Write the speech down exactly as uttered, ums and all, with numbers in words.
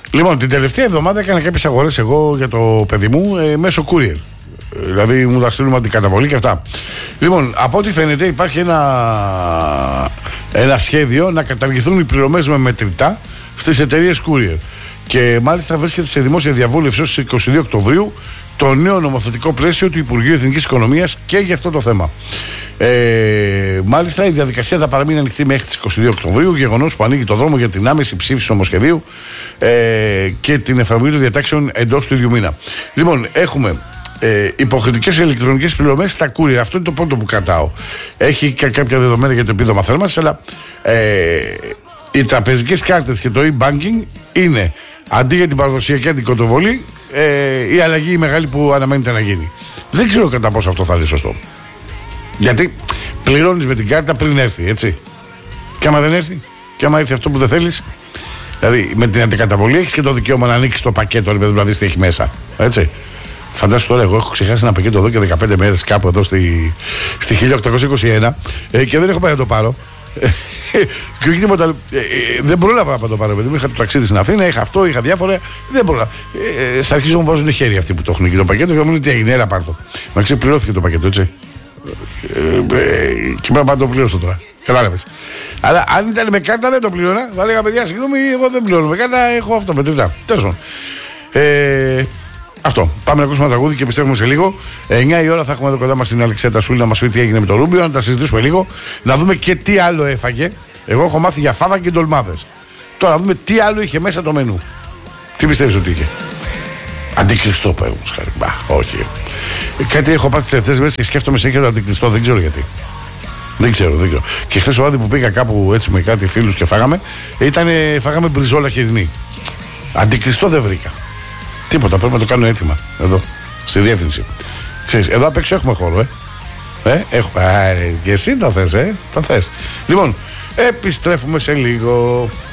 Λοιπόν, την τελευταία εβδομάδα έκανα κάποιες αγορές εγώ για το παιδί μου ε, μέσω courier. Δηλαδή μου τα στείλουμε την καταβολή και αυτά. Λοιπόν, από ό,τι φαίνεται υπάρχει ένα, ένα σχέδιο να καταργηθούν οι πληρωμές με μετρητά στις εταιρείες courier. Και μάλιστα βρίσκεται σε δημόσια διαβούλευση ως είκοσι δύο Οκτωβρίου το νέο νομοθετικό πλαίσιο του Υπουργείου Εθνικής Οικονομίας και για αυτό το θέμα. Ε, μάλιστα η διαδικασία θα παραμείνει ανοιχτή μέχρι τις είκοσι δύο Οκτωβρίου, γεγονός που ανοίγει το δρόμο για την άμεση ψήφιση του νομοσχεδίου ε, και την εφαρμογή των διατάξεων εντός του ίδιου μήνα. Λοιπόν, έχουμε ε, υποχρεωτικές ηλεκτρονικές πληρωμές στα courier. Αυτό είναι το πρώτο που κρατάω. Έχει και κάποια δεδομένα για το επίδομα θέρμανσης, αλλά ε, οι τραπεζικές κάρτες και το e-banking είναι αντί για την παραδοσιακή αντικοτοβολή ε, η αλλαγή η μεγάλη που αναμένεται να γίνει. Δεν ξέρω κατά πόσο αυτό θα είναι σωστό. Γιατί πληρώνεις με την κάρτα πριν έρθει, έτσι. Και άμα δεν έρθει, και άμα έρθει αυτό που δεν θέλεις, δηλαδή με την αντικαταβολή έχεις και το δικαίωμα να ανοίξεις το πακέτο, δηλαδή τι έχει μέσα. Έτσι. Φαντάσου τώρα, εγώ έχω ξεχάσει ένα πακέτο εδώ και δεκαπέντε μέρες κάπου εδώ στη, στη χίλια οκτακόσια είκοσι ένα ε, και δεν έχω πάει να το πάρω. Και όχι τίποτα. Ε, ε, δεν πρόλαβα να το πάρω, παιδί μου. Είχα το ταξίδι στην Αθήνα, είχα αυτό, είχα διάφορα. Δεν πρόλαβα. Ε, θα αρχίσω να μου βάζουν χέρι αυτοί που το έχουν εκεί το πακέτο και θα μου λένε τι έγινε, έλα πάρ' το. Μα ξεπληρώθηκε το πακέτο, έτσι. Ε, ε, και πρέπει να το πληρώσω τώρα. Κατάλαβες. Αλλά αν ήταν με κάρτα δεν το πλήρωνα. Θα λέγα παιδιά, συγγνώμη, εγώ δεν πληρώνω με κάρτα, έχω αυτό μετρητά. Τέλος πάντων. Ε, Αυτό. Πάμε να ακούσουμε ένα τραγούδι και επιστρέφουμε σε λίγο. εννιά η ώρα θα έχουμε εδώ κοντά μας την Αλεξέτα Σούλη να μας πει τι έγινε με το Ρούμπιο, να τα συζητήσουμε λίγο. Να δούμε και τι άλλο έφαγε. Εγώ έχω μάθει για φάβα και ντολμάδες. Τώρα να δούμε τι άλλο είχε μέσα το μενού. Τι πιστεύεις ότι είχε? Αντικριστό, παραδείγματος χάρη. Μπα, όχι. Κάτι έχω πάθει τις τελευταίες μέρες και σκέφτομαι συνέχεια το αντικριστό, δεν ξέρω γιατί. Δεν ξέρω, δεν ξέρω. Και χθες το βράδυ που πήγα κάπου έτσι με κάτι φίλους και φάγαμε, ήτανε, φάγαμε μπριζόλα χοιρινή. Αντικριστό δεν βρήκα. Τίποτα, πρέπει να το κάνω έτοιμα. Εδώ, στη διεύθυνση. Ξέρεις, εδώ απ' έξω έχουμε χώρο, ε. Ε, έχουμε. Α, και εσύ τα θες, ε. Τα θες. Λοιπόν, επιστρέφουμε σε λίγο.